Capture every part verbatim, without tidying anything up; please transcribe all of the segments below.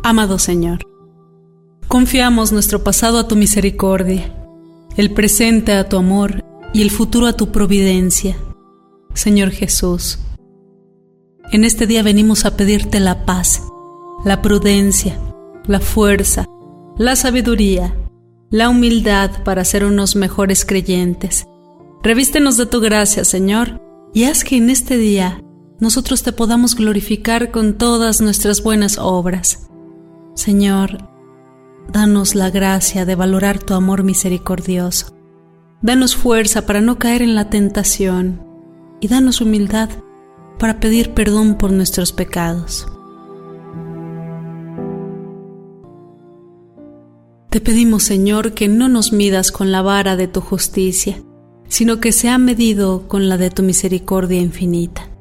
Amado Señor, confiamos nuestro pasado a tu misericordia, el presente a tu amor y el futuro a tu providencia. Señor Jesús, en este día venimos a pedirte la paz, la prudencia, la fuerza, la sabiduría, la humildad para ser unos mejores creyentes. Revístenos de tu gracia, Señor, y haz que en este día nosotros te podamos glorificar con todas nuestras buenas obras. Señor, danos la gracia de valorar tu amor misericordioso. Danos fuerza para no caer en la tentación y danos humildad para pedir perdón por nuestros pecados. Te pedimos, Señor, que no nos midas con la vara de tu justicia, sino que sea medido con la de tu misericordia infinita.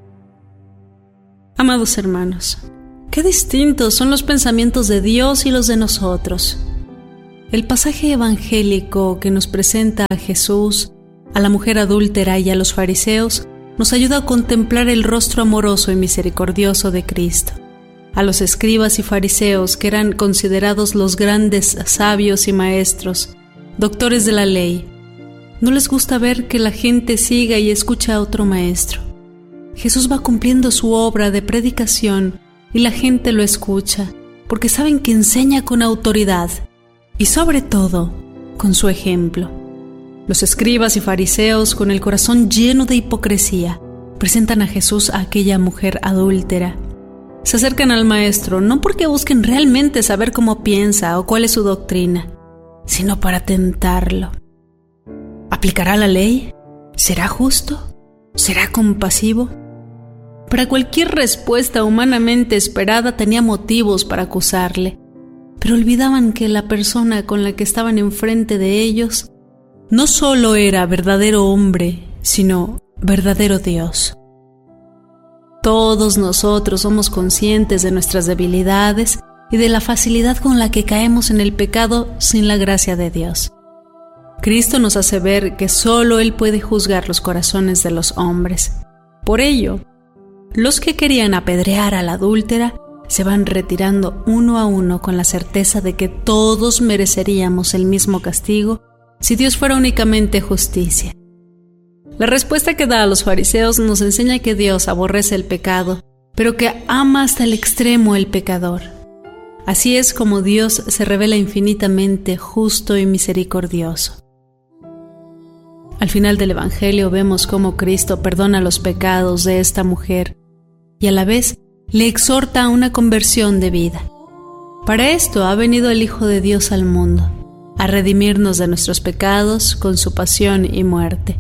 Amados hermanos, qué distintos son los pensamientos de Dios y los de nosotros. El pasaje evangélico que nos presenta a Jesús, a la mujer adúltera y a los fariseos nos ayuda a contemplar el rostro amoroso y misericordioso de Cristo. A los escribas y fariseos, que eran considerados los grandes sabios y maestros, doctores de la ley, no les gusta ver que la gente siga y escucha a otro maestro. Jesús va cumpliendo su obra de predicación y la gente lo escucha porque saben que enseña con autoridad y sobre todo con su ejemplo. Los escribas y fariseos, con el corazón lleno de hipocresía, presentan a Jesús a aquella mujer adúltera. Se acercan al maestro no porque busquen realmente saber cómo piensa o cuál es su doctrina, sino para tentarlo. ¿Aplicará la ley? ¿Será justo? ¿Será compasivo? Para cualquier respuesta humanamente esperada tenía motivos para acusarle, pero olvidaban que la persona con la que estaban enfrente de ellos no solo era verdadero hombre, sino verdadero Dios. Todos nosotros somos conscientes de nuestras debilidades y de la facilidad con la que caemos en el pecado sin la gracia de Dios. Cristo nos hace ver que solo Él puede juzgar los corazones de los hombres. Por ello, los que querían apedrear a la adúltera se van retirando uno a uno con la certeza de que todos mereceríamos el mismo castigo si Dios fuera únicamente justicia. La respuesta que da a los fariseos nos enseña que Dios aborrece el pecado, pero que ama hasta el extremo el pecador. Así es como Dios se revela infinitamente justo y misericordioso. Al final del Evangelio vemos cómo Cristo perdona los pecados de esta mujer y a la vez le exhorta a una conversión de vida. Para esto ha venido el Hijo de Dios al mundo, a redimirnos de nuestros pecados con su pasión y muerte.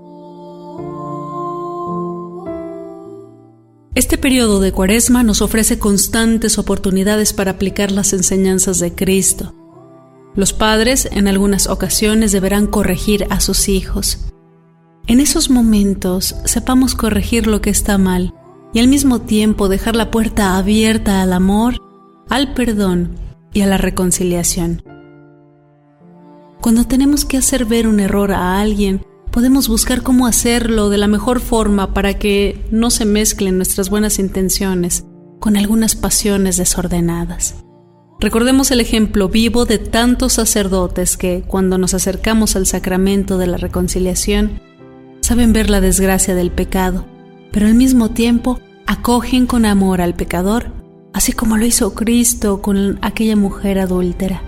Este periodo de Cuaresma nos ofrece constantes oportunidades para aplicar las enseñanzas de Cristo. Los padres en algunas ocasiones deberán corregir a sus hijos. En esos momentos sepamos corregir lo que está mal y al mismo tiempo dejar la puerta abierta al amor, al perdón y a la reconciliación. Cuando tenemos que hacer ver un error a alguien, podemos buscar cómo hacerlo de la mejor forma para que no se mezclen nuestras buenas intenciones con algunas pasiones desordenadas. Recordemos el ejemplo vivo de tantos sacerdotes que, cuando nos acercamos al sacramento de la reconciliación, saben ver la desgracia del pecado, pero al mismo tiempo acogen con amor al pecador, así como lo hizo Cristo con aquella mujer adúltera.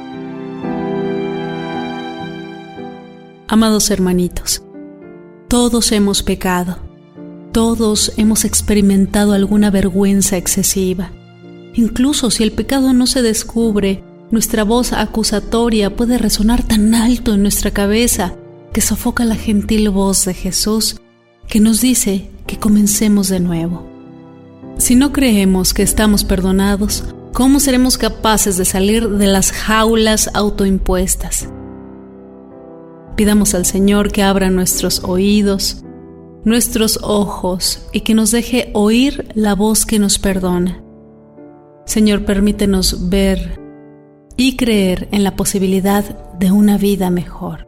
Amados hermanitos, todos hemos pecado, todos hemos experimentado alguna vergüenza excesiva. Incluso si el pecado no se descubre, nuestra voz acusatoria puede resonar tan alto en nuestra cabeza que sofoca la gentil voz de Jesús que nos dice que comencemos de nuevo. Si no creemos que estamos perdonados, ¿cómo seremos capaces de salir de las jaulas autoimpuestas? Pidamos al Señor que abra nuestros oídos, nuestros ojos y que nos deje oír la voz que nos perdona. Señor, permítenos ver y creer en la posibilidad de una vida mejor.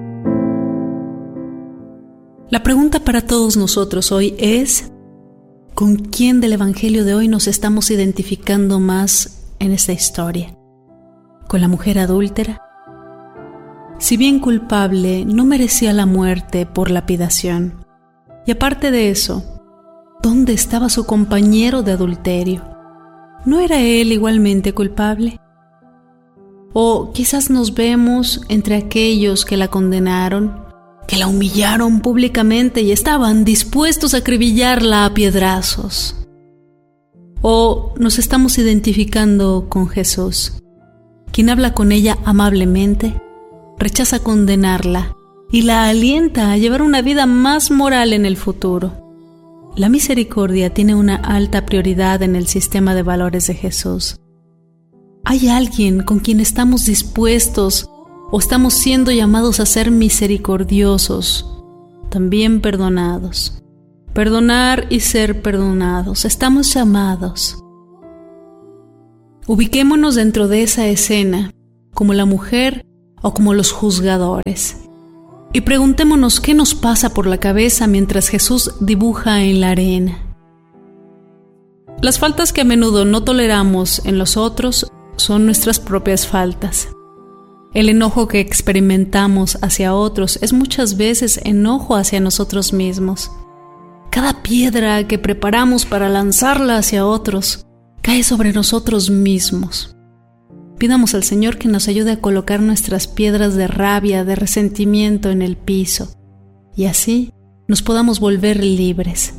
La pregunta para todos nosotros hoy es: ¿Con quién del Evangelio de hoy nos estamos identificando más en esta historia? ¿Con la mujer adúltera? Si bien culpable, no merecía la muerte por lapidación. Y aparte de eso, ¿dónde estaba su compañero de adulterio? ¿No era él igualmente culpable? O quizás nos vemos entre aquellos que la condenaron, que la humillaron públicamente y estaban dispuestos a acribillarla a piedrazos. O nos estamos identificando con Jesús, quien habla con ella amablemente, rechaza condenarla y la alienta a llevar una vida más moral en el futuro. La misericordia tiene una alta prioridad en el sistema de valores de Jesús. ¿Hay alguien con quien estamos dispuestos o estamos siendo llamados a ser misericordiosos, también perdonados? Perdonar y ser perdonados, estamos llamados. Ubiquémonos dentro de esa escena, como la mujer o como los juzgadores, y preguntémonos qué nos pasa por la cabeza mientras Jesús dibuja en la arena. Las faltas que a menudo no toleramos en los otros son nuestras propias faltas. El enojo que experimentamos hacia otros es muchas veces enojo hacia nosotros mismos. Cada piedra que preparamos para lanzarla hacia otros cae sobre nosotros mismos. Pidamos al Señor que nos ayude a colocar nuestras piedras de rabia, de resentimiento en el piso, y así nos podamos volver libres.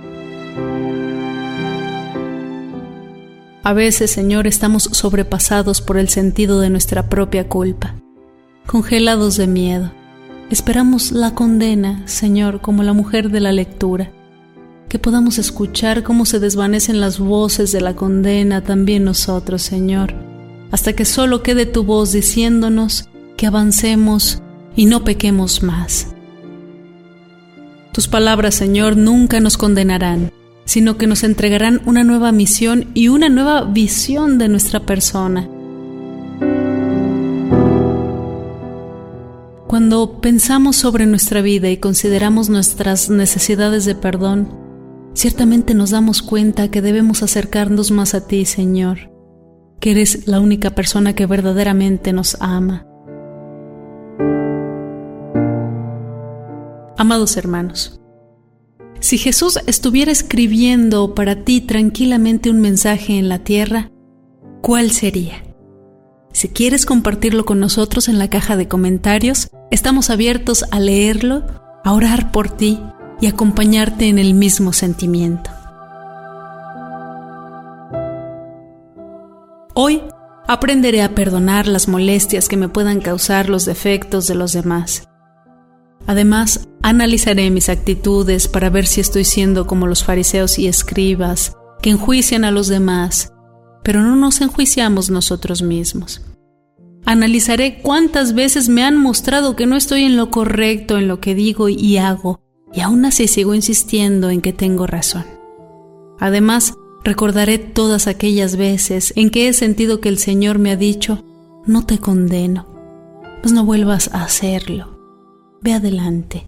A veces, Señor, estamos sobrepasados por el sentido de nuestra propia culpa, congelados de miedo. Esperamos la condena, Señor, como la mujer de la lectura, que podamos escuchar cómo se desvanecen las voces de la condena también nosotros, Señor, hasta que solo quede tu voz diciéndonos que avancemos y no pequemos más. Tus palabras, Señor, nunca nos condenarán, sino que nos entregarán una nueva misión y una nueva visión de nuestra persona. Cuando pensamos sobre nuestra vida y consideramos nuestras necesidades de perdón, ciertamente nos damos cuenta que debemos acercarnos más a ti, Señor, que eres la única persona que verdaderamente nos ama. Amados hermanos, si Jesús estuviera escribiendo para ti tranquilamente un mensaje en la tierra, ¿cuál sería? Si quieres compartirlo con nosotros en la caja de comentarios, estamos abiertos a leerlo, a orar por ti y acompañarte en el mismo sentimiento. Hoy aprenderé a perdonar las molestias que me puedan causar los defectos de los demás. Además, analizaré mis actitudes para ver si estoy siendo como los fariseos y escribas, que enjuician a los demás, pero no nos enjuiciamos nosotros mismos. Analizaré cuántas veces me han mostrado que no estoy en lo correcto en lo que digo y hago, y aún así sigo insistiendo en que tengo razón. Además, recordaré todas aquellas veces en que he sentido que el Señor me ha dicho, no te condeno, pues no vuelvas a hacerlo. Ve adelante.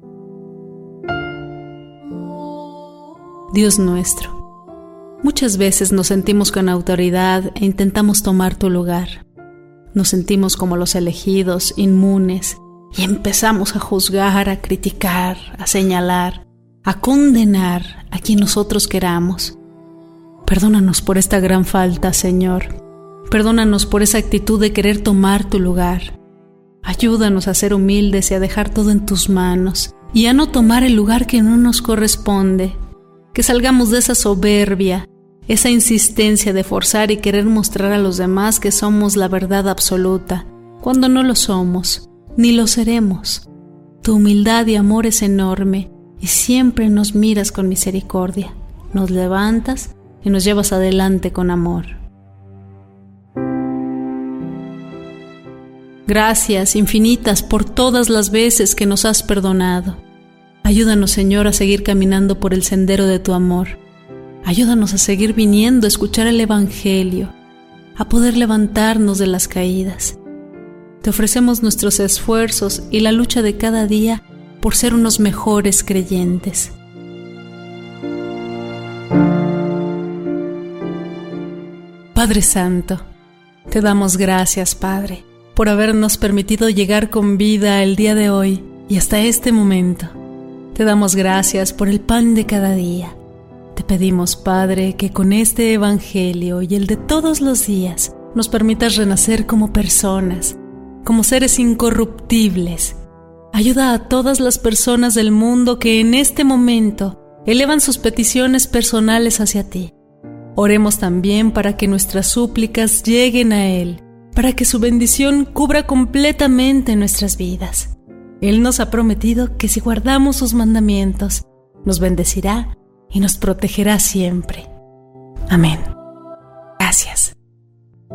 Dios nuestro, muchas veces nos sentimos con autoridad e intentamos tomar tu lugar. Nos sentimos como los elegidos, inmunes, y empezamos a juzgar, a criticar, a señalar, a condenar a quien nosotros queramos. Perdónanos por esta gran falta, Señor. Perdónanos por esa actitud de querer tomar tu lugar. Ayúdanos a ser humildes y a dejar todo en tus manos y a no tomar el lugar que no nos corresponde. Que salgamos de esa soberbia, esa insistencia de forzar y querer mostrar a los demás que somos la verdad absoluta, cuando no lo somos, ni lo seremos. Tu humildad y amor es enorme y siempre nos miras con misericordia, nos levantas y nos llevas adelante con amor. Gracias infinitas por todas las veces que nos has perdonado. Ayúdanos, Señor, a seguir caminando por el sendero de tu amor. Ayúdanos a seguir viniendo a escuchar el Evangelio, a poder levantarnos de las caídas. Te ofrecemos nuestros esfuerzos y la lucha de cada día por ser unos mejores creyentes. Padre Santo, te damos gracias, Padre, por habernos permitido llegar con vida el día de hoy y hasta este momento. Te damos gracias por el pan de cada día. Te pedimos, Padre, que con este Evangelio y el de todos los días nos permitas renacer como personas, como seres incorruptibles. Ayuda a todas las personas del mundo que en este momento elevan sus peticiones personales hacia ti. Oremos también para que nuestras súplicas lleguen a Él, para que su bendición cubra completamente nuestras vidas. Él nos ha prometido que si guardamos sus mandamientos, nos bendecirá y nos protegerá siempre. Amén. Gracias.